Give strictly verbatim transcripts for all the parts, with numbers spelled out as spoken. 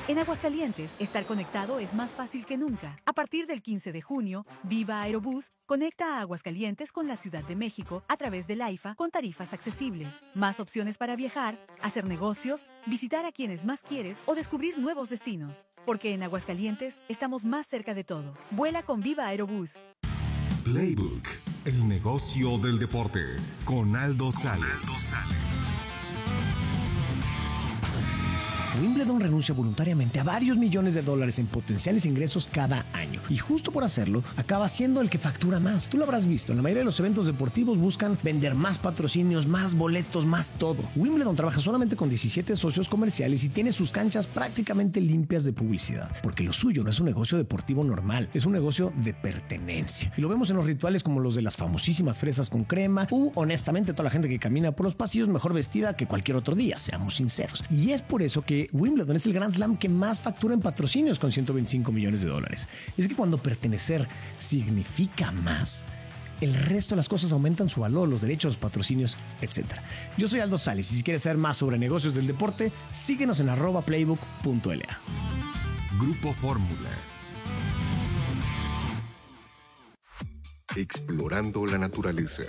En Aguascalientes, estar conectado es más fácil que nunca. A partir del quince de junio, Viva Aerobús conecta a Aguascalientes con la Ciudad de México a través del AIFA con tarifas accesibles. Más opciones para viajar, hacer negocios, visitar a quienes más quieres o descubrir nuevos destinos. Porque en Aguascalientes estamos más cerca de todo. Vuela con Viva Aerobús. Playbook, el negocio del deporte, con Aldo Sales. Wimbledon renuncia voluntariamente a varios millones de dólares en potenciales ingresos cada año. Y justo por hacerlo, acaba siendo el que factura más. Tú lo habrás visto, en la mayoría de los eventos deportivos buscan vender más patrocinios, más boletos, más todo. Wimbledon trabaja solamente con diecisiete socios comerciales y tiene sus canchas prácticamente limpias de publicidad. Porque lo suyo no es un negocio deportivo normal, es un negocio de pertenencia. Y lo vemos en los rituales como los de las famosísimas fresas con crema u, honestamente, toda la gente que camina por los pasillos mejor vestida que cualquier otro día, seamos sinceros. Y es por eso que Wimbledon es el Grand Slam que más factura en patrocinios con ciento veinticinco millones de dólares. Es que cuando pertenecer significa más, el resto de las cosas aumentan su valor, los derechos, los patrocinios, etcétera. Yo soy Aldo Sales y si quieres saber más sobre negocios del deporte, síguenos en arroba playbook punto l a. Grupo Fórmula. Explorando la naturaleza.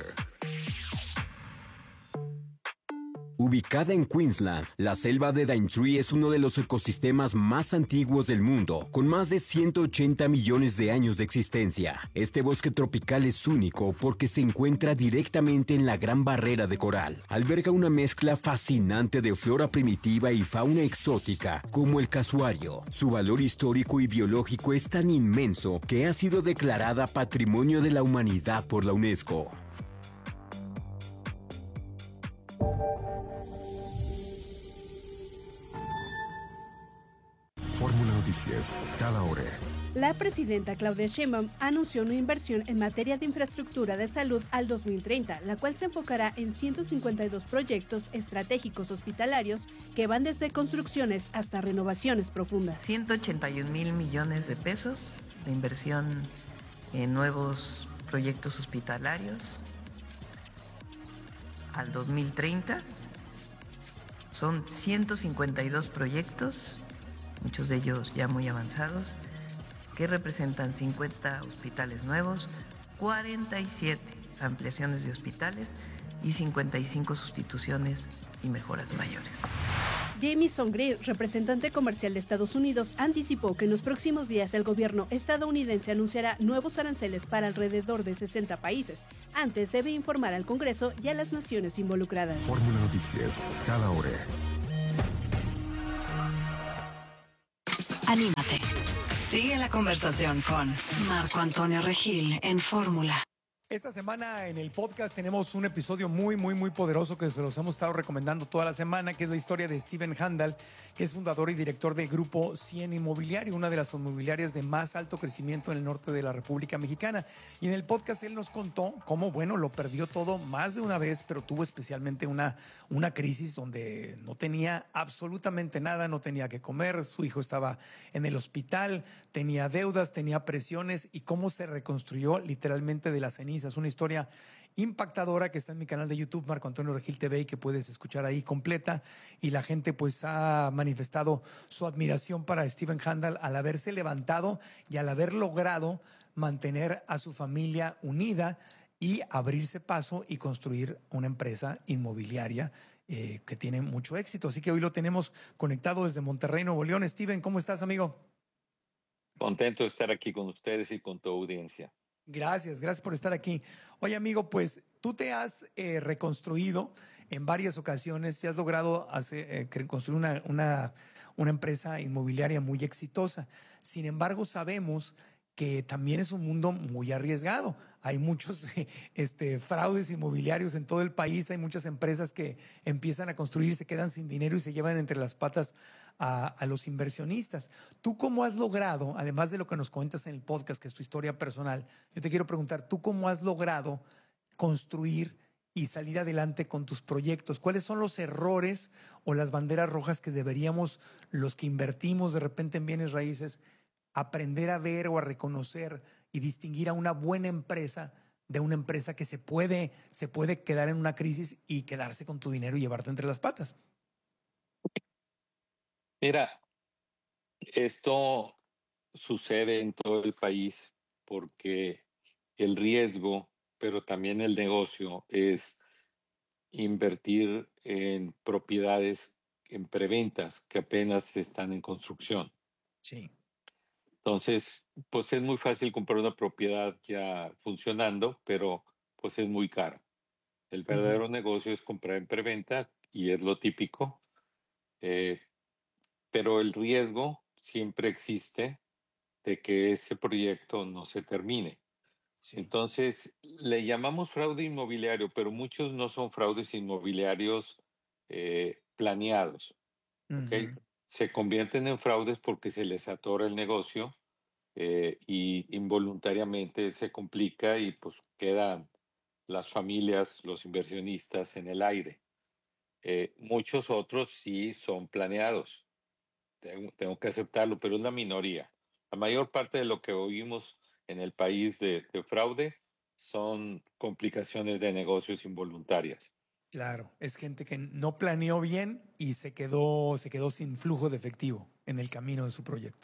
Ubicada en Queensland, la selva de Daintree es uno de los ecosistemas más antiguos del mundo, con más de ciento ochenta millones de años de existencia. Este bosque tropical es único porque se encuentra directamente en la Gran Barrera de Coral. Alberga una mezcla fascinante de flora primitiva y fauna exótica, como el casuario. Su valor histórico y biológico es tan inmenso que ha sido declarada Patrimonio de la Humanidad por la UNESCO. Fórmula Noticias, cada hora. La presidenta Claudia Sheinbaum anunció una inversión en materia de infraestructura de salud al dos mil treinta, la cual se enfocará en ciento cincuenta y dos proyectos estratégicos hospitalarios que van desde construcciones hasta renovaciones profundas. ciento ochenta y un mil millones de pesos de inversión en nuevos proyectos hospitalarios al dos mil treinta. Son ciento cincuenta y dos proyectos, muchos de ellos ya muy avanzados, que representan cincuenta hospitales nuevos, cuarenta y siete ampliaciones de hospitales y cincuenta y cinco sustituciones y mejoras mayores. Jamieson Greer, representante comercial de Estados Unidos, anticipó que en los próximos días el gobierno estadounidense anunciará nuevos aranceles para alrededor de sesenta países. Antes debe informar al Congreso y a las naciones involucradas. Fórmula Noticias, cada hora. Anímate. Sigue la conversación con Marco Antonio Regil en Fórmula. Esta semana en el podcast tenemos un episodio muy, muy, muy poderoso que se los hemos estado recomendando toda la semana, que es la historia de Steven Handal, que es fundador y director de Grupo cien Inmobiliario, una de las inmobiliarias de más alto crecimiento en el norte de la República Mexicana. Y en el podcast él nos contó cómo, bueno, lo perdió todo más de una vez, pero tuvo especialmente una, una crisis donde no tenía absolutamente nada, no tenía que comer, su hijo estaba en el hospital, tenía deudas, tenía presiones y cómo se reconstruyó literalmente de las cenizas. Es una historia impactadora que está en mi canal de YouTube, Marco Antonio Regil T V, y que puedes escuchar ahí completa. Y la gente pues ha manifestado su admiración para Steven Handal al haberse levantado y al haber logrado mantener a su familia unida y abrirse paso y construir una empresa inmobiliaria eh, que tiene mucho éxito. Así que hoy lo tenemos conectado desde Monterrey, Nuevo León. Steven, ¿cómo estás, amigo? Contento de estar aquí con ustedes y con tu audiencia. Gracias, gracias por estar aquí. Oye, amigo, pues tú te has eh, reconstruido en varias ocasiones y has logrado hacer, eh, construir una, una, una empresa inmobiliaria muy exitosa. Sin embargo, sabemos que también es un mundo muy arriesgado. Hay muchos este, fraudes inmobiliarios en todo el país, hay muchas empresas que empiezan a construir, se quedan sin dinero y se llevan entre las patas a, a los inversionistas. ¿Tú cómo has logrado, además de lo que nos cuentas en el podcast, que es tu historia personal, yo te quiero preguntar, ¿tú cómo has logrado construir y salir adelante con tus proyectos? ¿Cuáles son los errores o las banderas rojas que deberíamos, los que invertimos de repente en bienes raíces, aprender a ver o a reconocer y distinguir a una buena empresa de una empresa que se puede, se puede quedar en una crisis y quedarse con tu dinero y llevarte entre las patas? Mira, esto sucede en todo el país porque el riesgo, pero también el negocio es invertir en propiedades en preventas que apenas están en construcción. Sí. Entonces, pues es muy fácil comprar una propiedad ya funcionando, pero pues es muy cara. El verdadero Ujú. negocio es comprar en preventa y es lo típico, eh, pero el riesgo siempre existe de que ese proyecto no se termine. Sí. Entonces, le llamamos fraude inmobiliario, pero muchos no son fraudes inmobiliarios eh, planeados, ¿ok? Ujú. Se convierten en fraudes porque se les atora el negocio eh, y involuntariamente se complica y pues quedan las familias, los inversionistas en el aire. Eh, muchos otros sí son planeados, tengo, tengo que aceptarlo, pero es la minoría. La mayor parte de lo que oímos en el país de, de fraude son complicaciones de negocios involuntarias. Claro, es gente que no planeó bien y se quedó, se quedó sin flujo de efectivo en el camino de su proyecto.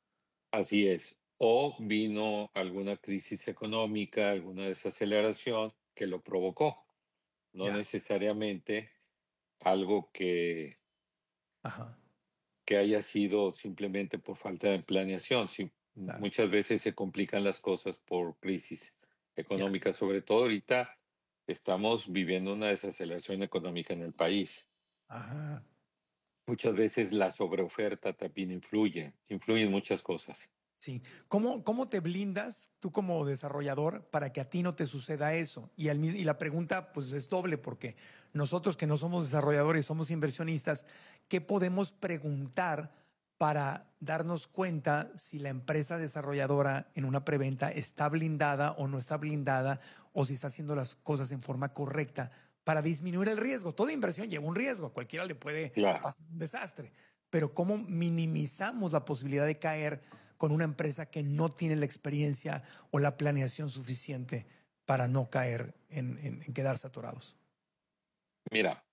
Así es. O vino alguna crisis económica, alguna desaceleración que lo provocó. No Ya. necesariamente algo que, Ajá. que haya sido simplemente por falta de planeación. Sí, Claro. muchas veces se complican las cosas por crisis Ya. económicas, sobre todo ahorita estamos viviendo una desaceleración económica en el país. Ajá. Muchas veces la sobreoferta también influye, influyen muchas cosas. Sí. ¿Cómo, cómo te blindas tú como desarrollador para que a ti no te suceda eso? Y, al, mi- y la pregunta pues es doble porque nosotros que no somos desarrolladores, somos inversionistas, ¿qué podemos preguntar para darnos cuenta si la empresa desarrolladora en una preventa está blindada o no está blindada o si está haciendo las cosas en forma correcta para disminuir el riesgo? Toda inversión lleva un riesgo, a cualquiera le puede Claro. pasar un desastre, pero ¿cómo minimizamos la posibilidad de caer con una empresa que no tiene la experiencia o la planeación suficiente para no caer en, en, en quedarse atorados? Mira,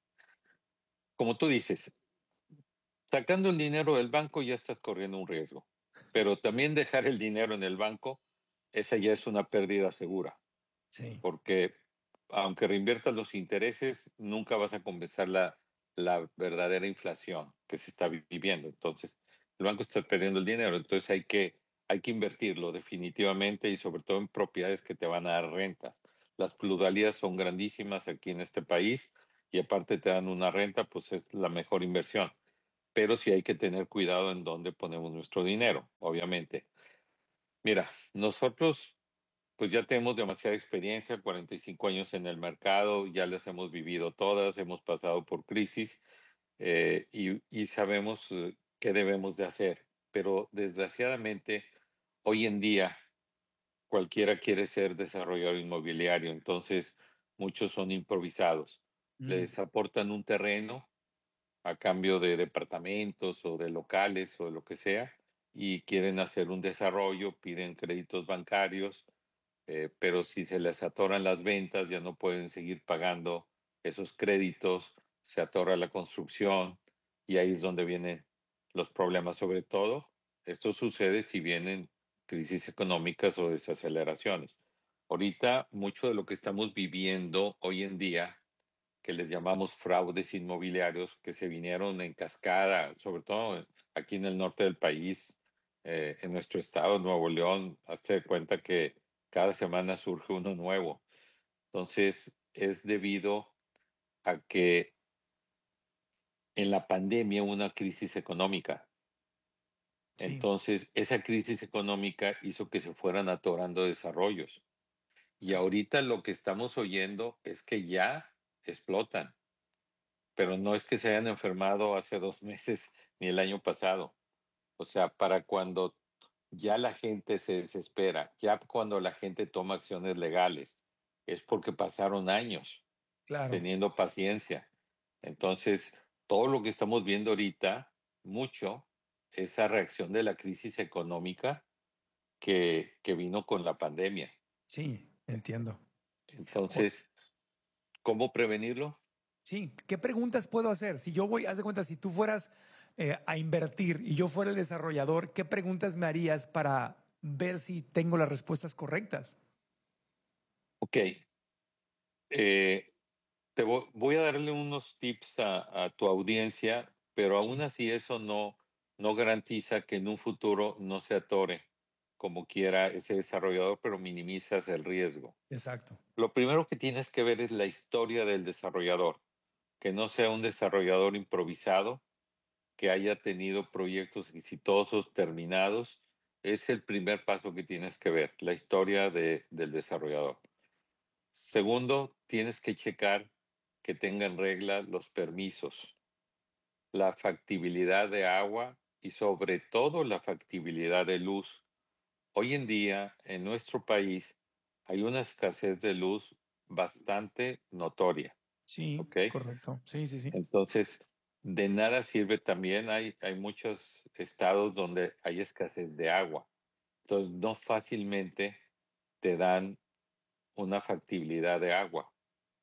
como tú dices, sacando el dinero del banco ya estás corriendo un riesgo, pero también dejar el dinero en el banco, esa ya es una pérdida segura, Sí. porque aunque reinviertas los intereses, nunca vas a compensar la, la verdadera inflación que se está viviendo. Entonces, el banco está perdiendo el dinero, entonces hay que, hay que invertirlo definitivamente y sobre todo en propiedades que te van a dar rentas. Las plusvalías son grandísimas aquí en este país y aparte te dan una renta, pues es la mejor inversión. Pero sí hay que tener cuidado en dónde ponemos nuestro dinero, obviamente. Mira, nosotros pues ya tenemos demasiada experiencia, cuarenta y cinco años en el mercado, ya las hemos vivido todas, hemos pasado por crisis eh, y, y sabemos eh, qué debemos de hacer. Pero desgraciadamente, hoy en día cualquiera quiere ser desarrollador inmobiliario, entonces muchos son improvisados. Mm. Les aportan un terreno a cambio de departamentos o de locales o de lo que sea y quieren hacer un desarrollo, piden créditos bancarios, eh, pero si se les atoran las ventas ya no pueden seguir pagando esos créditos, se atora la construcción y ahí es donde vienen los problemas. Sobre todo, esto sucede si vienen crisis económicas o desaceleraciones. Ahorita, mucho de lo que estamos viviendo hoy en día que les llamamos fraudes inmobiliarios, que se vinieron en cascada, sobre todo aquí en el norte del país, eh, en nuestro estado, Nuevo León, hazte de cuenta que cada semana surge uno nuevo. Entonces, es debido a que en la pandemia hubo una crisis económica. Sí. Entonces, esa crisis económica hizo que se fueran atorando desarrollos. Y ahorita lo que estamos oyendo es que ya explotan. Pero no es que se hayan enfermado hace dos meses ni el año pasado. O sea, para cuando ya la gente se desespera, ya cuando la gente toma acciones legales, es porque pasaron años Claro. teniendo paciencia. Entonces, todo lo que estamos viendo ahorita, mucho, esa reacción de la crisis económica que, que vino con la pandemia. Sí, entiendo. O- Entonces, ¿cómo prevenirlo? Sí, ¿qué preguntas puedo hacer? Si yo voy, haz de cuenta, si tú fueras eh, a invertir y yo fuera el desarrollador, ¿qué preguntas me harías para ver si tengo las respuestas correctas? Ok. Eh, te voy, voy a darle unos tips a, a tu audiencia, pero aún Sí. así eso no, no garantiza que en un futuro no se atore como quiera ese desarrollador, pero minimizas el riesgo. Exacto. Lo primero que tienes que ver es la historia del desarrollador, que no sea un desarrollador improvisado, que haya tenido proyectos exitosos, terminados. Es el primer paso que tienes que ver, la historia de, del desarrollador. Segundo, tienes que checar que tenga en regla los permisos, la factibilidad de agua y sobre todo la factibilidad de luz. Hoy en día, en nuestro país, hay una escasez de luz bastante notoria, Sí, ¿ok? correcto. Sí, sí, sí. Entonces, de nada sirve también, hay, hay muchos estados donde hay escasez de agua. Entonces, no fácilmente te dan una factibilidad de agua.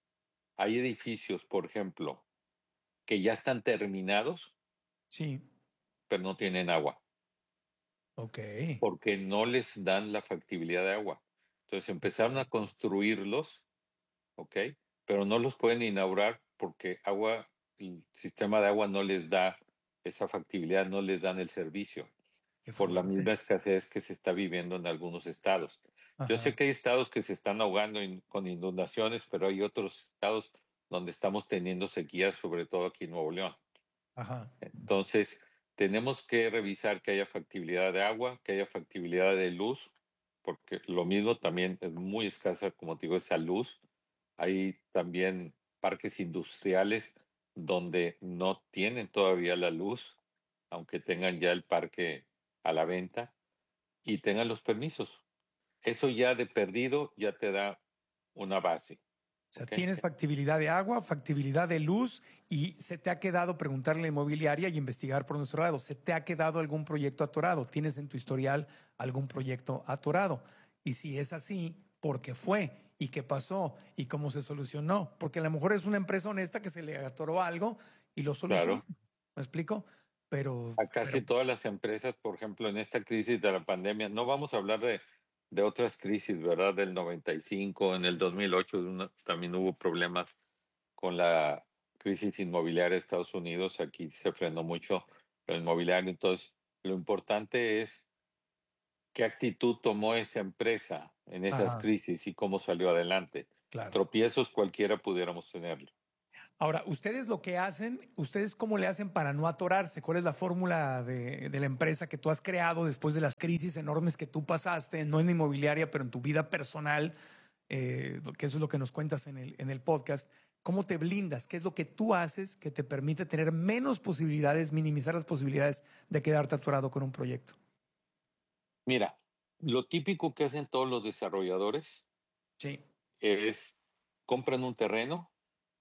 Hay edificios, por ejemplo, que ya están terminados, Sí. pero no tienen agua, Ok. porque no les dan la factibilidad de agua. Entonces empezaron a Exacto. construirlos, ¿ok? Pero no los pueden inaugurar porque agua, el sistema de agua no les da esa factibilidad, no les dan el servicio, Qué por la fuerte. misma escasez que se está viviendo en algunos estados. Yo sé Ajá. que hay estados que se están ahogando in- con inundaciones, pero hay otros estados donde estamos teniendo sequías, sobre todo aquí en Nuevo León. Ajá. Entonces, tenemos que revisar que haya factibilidad de agua, que haya factibilidad de luz, porque lo mismo también es muy escasa, como te digo, esa luz. Hay también parques industriales donde no tienen todavía la luz, aunque tengan ya el parque a la venta y tengan los permisos. Eso ya de perdido ya te da una base, O sea, ¿ok? tienes factibilidad de agua, factibilidad de luz y se te ha quedado preguntarle a la inmobiliaria y investigar por nuestro lado. ¿Se te ha quedado algún proyecto atorado? ¿Tienes en tu historial algún proyecto atorado? Y si es así, ¿por qué fue? ¿Y qué pasó? ¿Y cómo se solucionó? Porque a lo mejor es una empresa honesta que se le atoró algo y lo solucionó. Claro. ¿Me explico? Pero, A pero casi todas las empresas, por ejemplo, en esta crisis de la pandemia, no vamos a hablar de, de otras crisis, ¿verdad? Del noventa y cinco, en el dos mil ocho una- también hubo problemas con la crisis inmobiliaria de Estados Unidos. Aquí se frenó mucho lo inmobiliario. Entonces, lo importante es qué actitud tomó esa empresa en esas ajá, crisis y cómo salió adelante. claro. Tropiezos cualquiera pudiéramos tenerlo. Ahora, ustedes lo que hacen, ustedes cómo le hacen para no atorarse, ¿cuál es la fórmula de, de la empresa que tú has creado después de las crisis enormes que tú pasaste, no en la inmobiliaria, pero en tu vida personal, eh, que eso es lo que nos cuentas en el, en el podcast? ¿Cómo te blindas? ¿Qué es lo que tú haces que te permite tener menos posibilidades, minimizar las posibilidades de quedarte atorado con un proyecto? Mira, lo típico que hacen todos los desarrolladores Sí, es compran un terreno,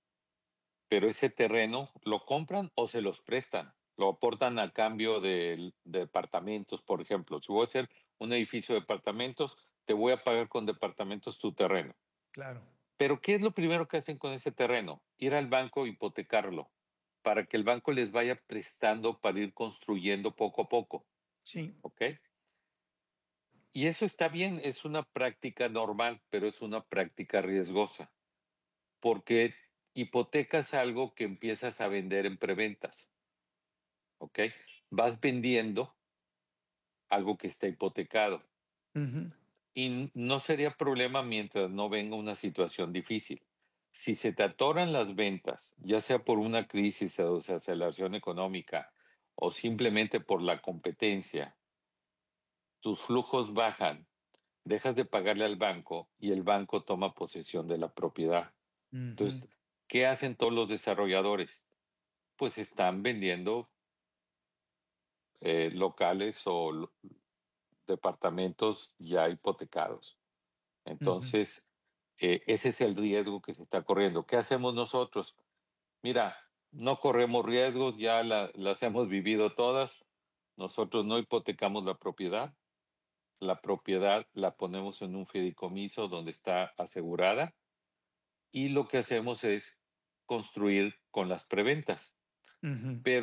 pero ese terreno lo compran o se los prestan, lo aportan a cambio de, de departamentos, por ejemplo. Si voy a hacer un edificio de departamentos, te voy a pagar con departamentos tu terreno. claro. Pero ¿qué es lo primero que hacen con ese terreno? Ir al banco e hipotecarlo para que el banco les vaya prestando para ir construyendo poco a poco. Sí. ¿Ok? Y eso está bien, es una práctica normal, pero es una práctica riesgosa, porque hipotecas algo que empiezas a vender en preventas, ¿ok? Vas vendiendo algo que está hipotecado Ujú. y no sería problema mientras no venga una situación difícil. Si se te atoran las ventas, ya sea por una crisis o desaceleración económica o simplemente por la competencia, tus flujos bajan, dejas de pagarle al banco y el banco toma posesión de la propiedad. Ujú. Entonces, ¿qué hacen todos los desarrolladores? Pues están vendiendo eh, locales o lo- departamentos ya hipotecados. Ujú. Entonces, eh, ese es el riesgo que se está corriendo. ¿Qué hacemos nosotros? Mira, no corremos riesgos, ya la- las hemos vivido todas. Nosotros no hipotecamos la propiedad. La propiedad la ponemos en un fideicomiso donde está asegurada y lo que hacemos es construir con las preventas. Ujú. Pero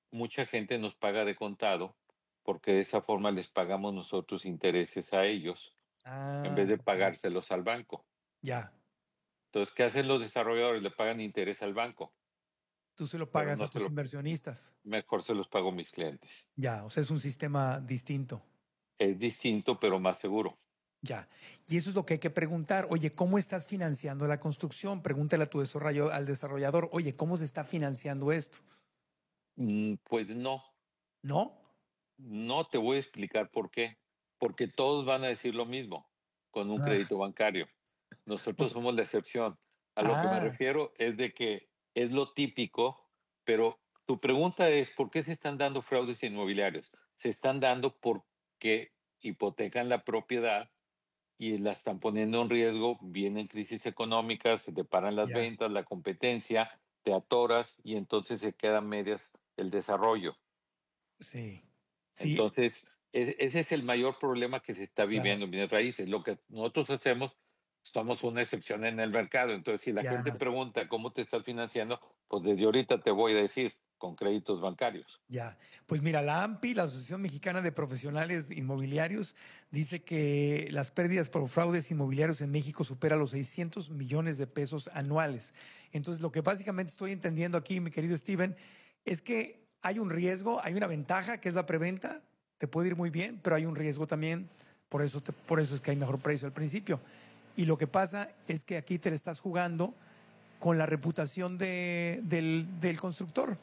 mucha gente nos paga de contado porque de esa forma les pagamos nosotros intereses a ellos en vez Ah, de ok. pagárselos al banco. Ya. Entonces, ¿qué hacen los desarrolladores? Le pagan interés al banco, Tú se lo pero pagas no a se tus lo, inversionistas. mejor se los pago a mis clientes. Ya, o sea, es un sistema distinto. Es distinto, pero más seguro. Ya. Y eso es lo que hay que preguntar. Oye, ¿cómo estás financiando la construcción? Pregúntale a tu desarrollo, al desarrollador, oye, ¿cómo se está financiando esto? Mm, Pues no, ¿No? no te voy a explicar por qué. Porque todos van a decir lo mismo con un Ah, crédito bancario. Nosotros ok. somos la excepción. A lo que me Ah, refiero es de que es lo típico, pero tu pregunta es, ¿por qué se están dando fraudes inmobiliarios? Se están dando porque hipotecan la propiedad y la están poniendo en riesgo, vienen crisis económicas, se te paran las ya. ventas, la competencia, te atoras y entonces se quedan medias el desarrollo. Sí. Sí, Entonces, e- ese es el mayor problema que se está claro. viviendo en bienes raíces. Lo que nosotros hacemos, somos una excepción en el mercado. Entonces, si la gente Ya. pregunta cómo te estás financiando, pues desde ahorita te voy a decir, con créditos bancarios. Ya, pues mira, la AMPI, la Asociación Mexicana de Profesionales Inmobiliarios, dice que las pérdidas por fraudes inmobiliarios en México superan los seiscientos millones de pesos anuales. Entonces, lo que básicamente estoy entendiendo aquí, mi querido Steven, es que hay un riesgo, hay una ventaja que es la preventa, te puede ir muy bien, pero hay un riesgo también, por eso, te- por eso es que hay mejor precio al principio. Y lo que pasa es que aquí te le estás jugando con la reputación de- del, del constructor.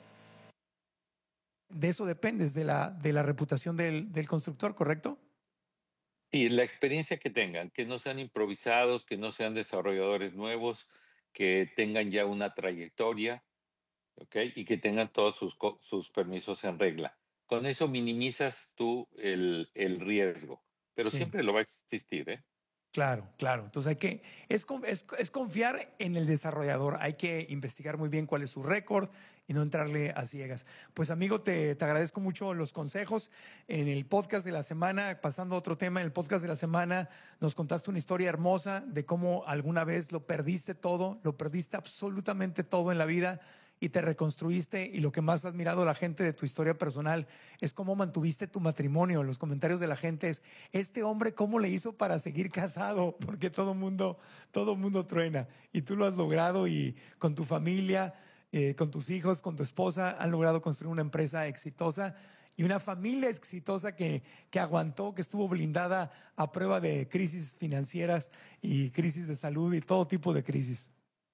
De eso dependes, de la, de la reputación del, del constructor, ¿correcto? Y la experiencia que tengan, que no sean improvisados, que no sean desarrolladores nuevos, que tengan ya una trayectoria, ¿ok? Y que tengan todos sus, co- sus permisos en regla. Con eso minimizas tú el, el riesgo, pero Sí. siempre lo va a existir, ¿eh? Claro, claro. Entonces hay que, es, con- es, es confiar en el desarrollador. Hay que investigar muy bien cuál es su récord y no entrarle a ciegas. Pues amigo, te, te agradezco mucho los consejos. En el podcast de la semana, pasando a otro tema, en el podcast de la semana nos contaste una historia hermosa de cómo alguna vez lo perdiste todo, lo perdiste absolutamente todo en la vida y te reconstruiste, y lo que más ha admirado la gente de tu historia personal es cómo mantuviste tu matrimonio. Los comentarios de la gente es, este hombre, ¿cómo le hizo para seguir casado? Porque todo mundo, todo mundo truena y tú lo has logrado, y con tu familia, eh, con tus hijos, con tu esposa, han logrado construir una empresa exitosa y una familia exitosa que, que aguantó, que estuvo blindada a prueba de crisis financieras y crisis de salud y todo tipo de crisis.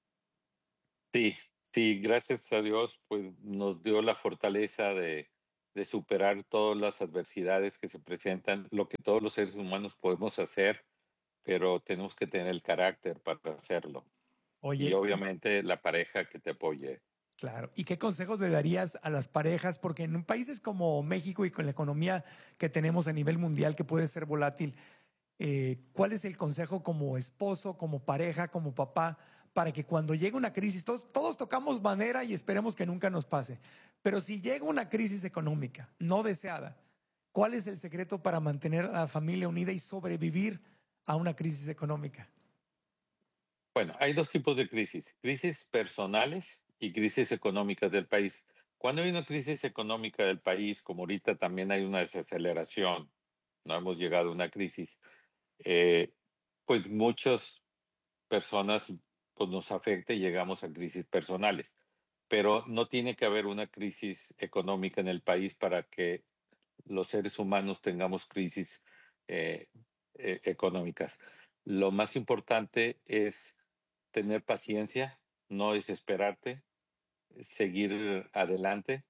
Sí, sí, gracias a Dios, pues nos dio la fortaleza de, de superar todas las adversidades que se presentan, lo que todos los seres humanos podemos hacer, pero tenemos que tener el carácter para hacerlo. Y Oye, y obviamente la pareja que te apoye. claro. ¿Y qué consejos le darías a las parejas? Porque en países como México y con la economía que tenemos a nivel mundial, que puede ser volátil, eh, ¿cuál es el consejo como esposo, como pareja, como papá, para que cuando llegue una crisis, todos, todos tocamos madera y esperemos que nunca nos pase, pero si llega una crisis económica no deseada, ¿cuál es el secreto para mantener a la familia unida y sobrevivir a una crisis económica? Bueno, hay dos tipos de crisis, crisis personales y crisis económicas del país. Cuando hay una crisis económica del país, como ahorita también hay una desaceleración, no hemos llegado a una crisis, eh, pues muchas personas pues, nos afecta y llegamos a crisis personales. Pero no tiene que haber una crisis económica en el país para que los seres humanos tengamos crisis eh, eh, económicas. Lo más importante es tener paciencia, no desesperarte, seguir adelante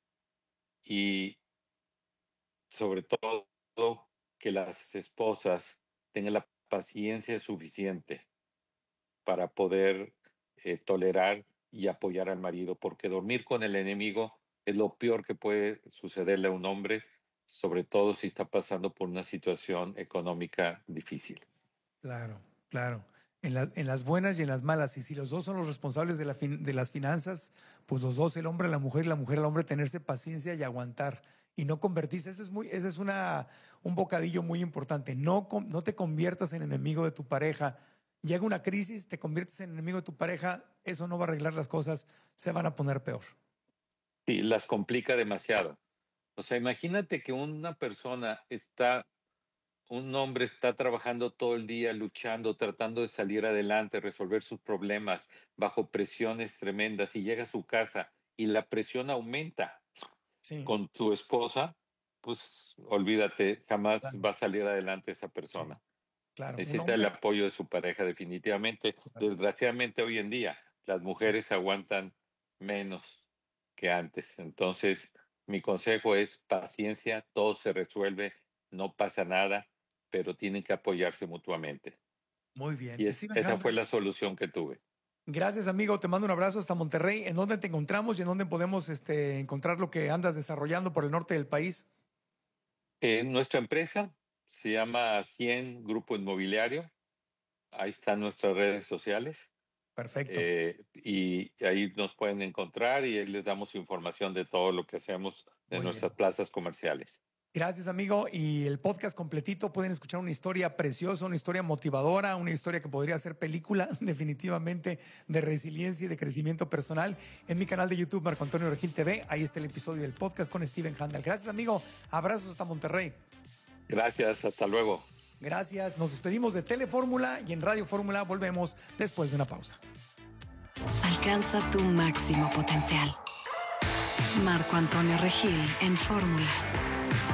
y sobre todo que las esposas tengan la paciencia suficiente para poder eh, tolerar y apoyar al marido, porque dormir con el enemigo es lo peor que puede sucederle a un hombre, sobre todo si está pasando por una situación económica difícil. Claro, claro. En, la- en las buenas y en las malas. Y si los dos son los responsables de, la fin- de las finanzas, pues los dos, el hombre a la mujer y la mujer al hombre, tenerse paciencia y aguantar y no convertirse. Ese es, muy, ese es una, un bocadillo muy importante. No, con- no te conviertas en enemigo de tu pareja. Llega una crisis, te conviertes en enemigo de tu pareja, eso no va a arreglar las cosas, se van a poner peor. Y las complica demasiado. O sea, imagínate que una persona está, un hombre está trabajando todo el día, luchando, tratando de salir adelante, resolver sus problemas bajo presiones tremendas y llega a su casa y la presión aumenta Sí, con tu esposa, pues olvídate, jamás claro, va a salir adelante esa sí, persona. claro. Un Necesita el hombre, apoyo de su pareja, definitivamente. claro, Desgraciadamente, hoy en día, las sí. mujeres aguantan menos que antes. Entonces, mi consejo es paciencia, todo se resuelve, no pasa nada, pero tienen que apoyarse mutuamente. Muy bien. Y es, Steven esa fue Handel, la solución que tuve. gracias, amigo. Te mando un abrazo hasta Monterrey. ¿En dónde te encontramos y en dónde podemos este, encontrar lo que andas desarrollando por el norte del país? Eh, nuestra empresa se llama cien Grupo Inmobiliario. Ahí están nuestras redes sociales. Perfecto. Eh, y ahí nos pueden encontrar y ahí les damos información de todo lo que hacemos de Muy nuestras bien. plazas comerciales. Gracias, amigo. Y el podcast completito pueden escuchar una historia preciosa, una historia motivadora, una historia que podría ser película, definitivamente, de resiliencia y de crecimiento personal en mi canal de YouTube, Marco Antonio Regil T V. Ahí está el episodio del podcast con Steven Handel. Gracias, amigo. Abrazos hasta Monterrey. Gracias, hasta luego. Gracias. Nos despedimos de Telefórmula y en Radio Fórmula volvemos después de una pausa. Alcanza tu máximo potencial. Marco Antonio Regil en Fórmula.